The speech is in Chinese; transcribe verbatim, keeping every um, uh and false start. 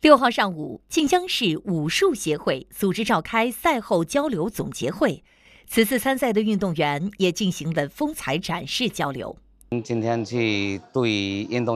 六号上午，晋江市武术协会组织召开赛后交流总结会，此次参赛的运动员也进行了风采展示交流。 今天去对运动